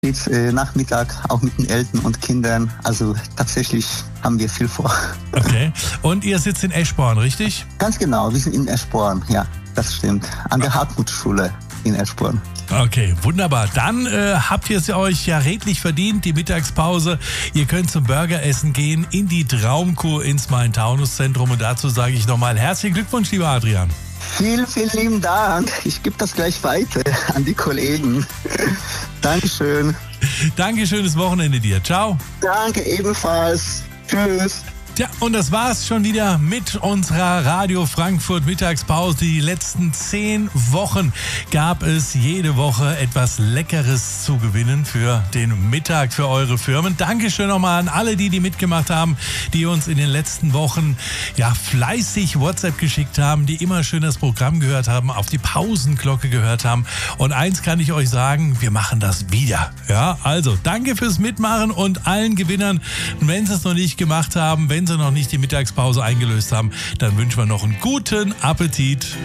Jetzt Nachmittag auch mit den Eltern und Kindern. Also tatsächlich haben wir viel vor. Okay. Und ihr sitzt in Eschborn, richtig? Ganz genau, wir sind in Eschborn, ja, das stimmt. An der Hartmut-Schule in Eschborn. Okay, wunderbar. Dann habt ihr es euch ja redlich verdient, die Mittagspause. Ihr könnt zum Burgeressen gehen in die Traumkur ins Main-Taunus-Zentrum. Und dazu sage ich nochmal herzlichen Glückwunsch, lieber Adrian. Vielen, vielen lieben Dank. Ich gebe das gleich weiter an die Kollegen. Dankeschön. Danke, schönes Wochenende dir. Ciao. Danke ebenfalls. Tschüss. Tja, und das war's schon wieder mit unserer Radio Frankfurt Mittagspause. Die letzten 10 Wochen gab es jede Woche etwas Leckeres zu gewinnen für den Mittag für eure Firmen. Dankeschön nochmal an alle, die mitgemacht haben, die uns in den letzten Wochen ja fleißig WhatsApp geschickt haben, die immer schön das Programm gehört haben, auf die Pausenglocke gehört haben. Und eins kann ich euch sagen, wir machen das wieder. Ja, also danke fürs Mitmachen und allen Gewinnern, wenn sie es noch nicht gemacht haben, wenn sie noch nicht die Mittagspause eingelöst haben, dann wünschen wir noch einen guten Appetit.